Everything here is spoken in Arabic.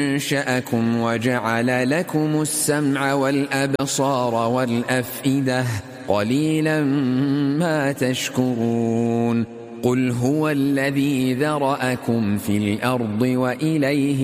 أنشأكم وجعل لكم السمع والأبصار والأفئدة قليلا ما تشكرون قل هو الذي ذرأكم في الأرض وإليه